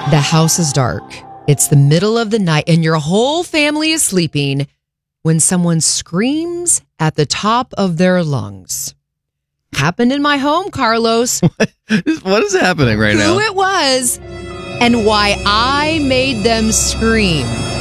The house is dark. It's the middle of the night and your whole family is sleeping when someone screams at the top of their lungs. Happened in my home, Carlos. What is happening right now? Who it was and why I made them scream.